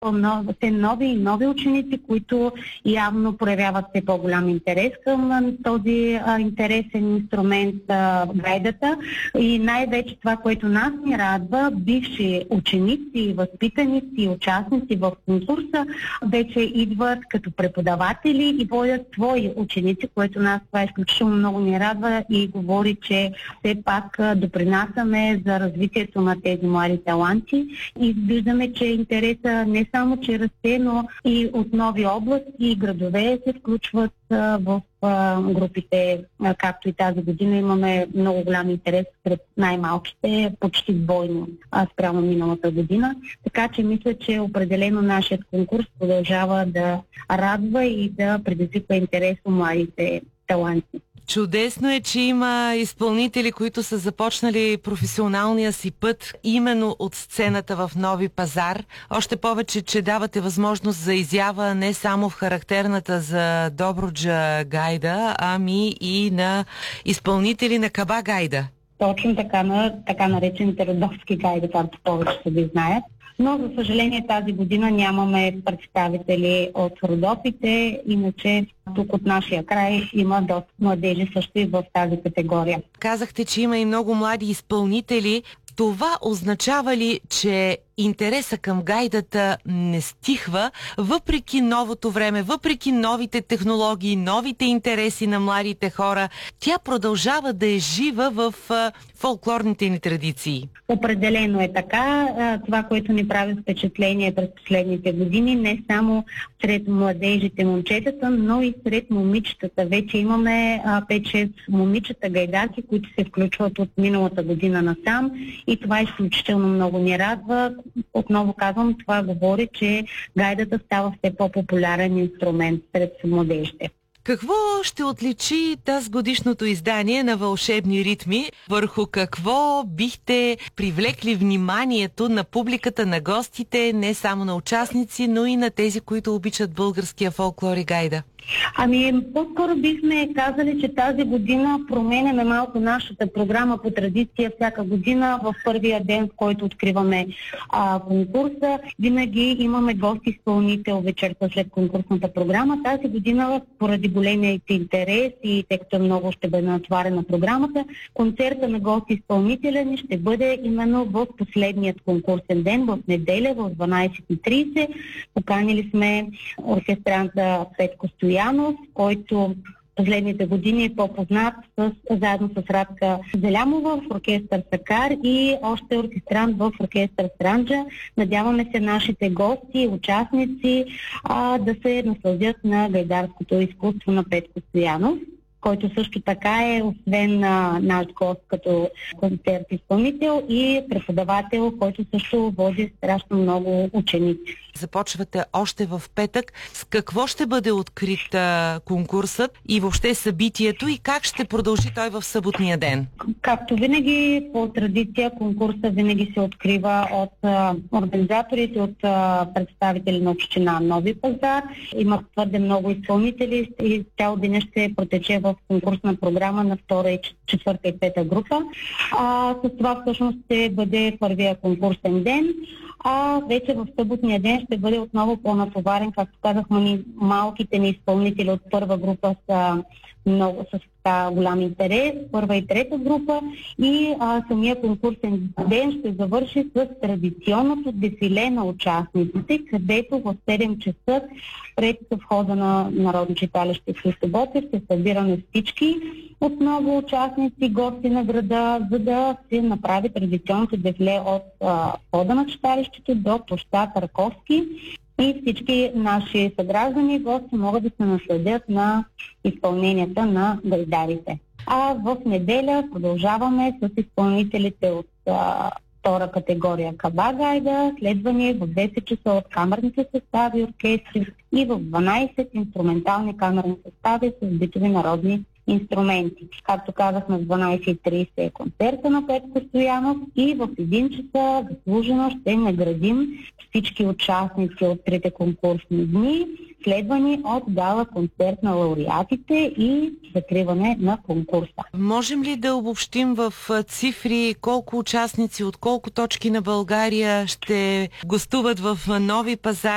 нови и нови ученици, които явно проявяват все по-голям интерес към този интересен инструмент, гайдата. И най-вече това, което нас ни радва, бивши ученици, възпитаници, участници в конкурса, вече идват като преподаватели и водят свои ученици, което нас това изключително много ни радва и говори, че все пак допринасяме за развитието на тези млади таланти и виждаме, че интереса не само, че расте, но и от нови области и градове се включват в групите, както и тази година имаме много голям интерес сред най-малките, почти двойно спрямо миналата година. Така че мисля, че определено нашият конкурс продължава да радва и да предизвиква интерес у младите таланти. Чудесно е, че има изпълнители, които са започнали професионалния си път именно от сцената в Нови пазар. Още повече, че давате възможност за изява не само в характерната за Добруджа гайда, ами и на изпълнители на Каба гайда. Точно така, на така наречените родовски гайди, както повече се ви знаят. Но, за съжаление, тази година нямаме представители от Родопите, иначе тук от нашия край има доста младежи също и в тази категория. Казахте, че има и много млади изпълнители. Това означава ли, че интереса към гайдата не стихва, въпреки новото време, въпреки новите технологии, новите интереси на младите хора? Тя продължава да е жива в фолклорните ни традиции. Определено е така. Това, което ни прави впечатление през последните години, не само сред младежите, момчетата, но и сред момичетата. Вече имаме 5-6 момичета гайдаки, които се включват от миналата година насам и това изключително много ни радва. Отново казвам, това говори, че гайдата става все по-популярен инструмент сред младежите. Какво ще отличи тази годишното издание на Вълшебни ритми? Върху какво бихте привлекли вниманието на публиката, на гостите, не само на участници, но и на тези, които обичат българския фолклор и гайда? По-скоро бихме казали, че тази година променяме малко нашата програма по традиция. Всяка година в първия ден, в който откриваме конкурса, винаги имаме гост-изпълнител вечерта след конкурсната програма. Тази година, поради големия интерес и тъй като много ще бъде натоварена програмата, концерта на гост-изпълнителя ни ще бъде именно в последният конкурсен ден, в неделя, в 12:30. Поканили сме оркестранта Петко Стоянов, който последните години е по-познат заедно с Радка Зелямова в оркестър Сакар и още оркестрант в оркестър Странджа. Надяваме се нашите гости, участници да се насладят на гайдарското изкуство на Петко Стоянов, който също така е, освен наш гост като концерт изпълнител и преподавател, който също води страшно много ученици. Започвате още в петък. С какво ще бъде открит конкурсът и въобще събитието и как ще продължи той в съботния ден? Както винаги, по традиция, конкурсът винаги се открива от организаторите, от представители на община Нови пазар. Има твърде много изпълнители и цял ден ще протече в конкурсна програма на втора, четвърта и пета група. С това всъщност ще бъде първия конкурсен ден. Вече в съботния ден ще бъде отново по-натоварен. Както казахме, малките ни изпълнители от първа група са много с голям интерес, първа и трета група и самия конкурсен ден ще завърши с традиционното дефиле на участниците, където в 7 часа пред входа на Народно читалище Христо Ботев се събираме всички отново участници, гости на града, за да се направи традиционното дефиле от входа на читалището до площад Раковски. И всички наши съграждани и гости могат да се насладят на изпълненията на гайдарите. В неделя продължаваме с изпълнителите от втора категория Каба гайда, следвани в 10 часа от камерните състави, оркестри и в 12 инструментални камерни състави с битови народни инструменти. Както казахме, в 12:30 е концерта на Петко Стоянов и в 1 часа заслужено ще наградим всички участници от трите конкурсни дни, следвани от гала концерт на лауреатите и закриване на конкурса. Можем ли да обобщим в цифри колко участници от колко точки на България ще гостуват в Нови пазар?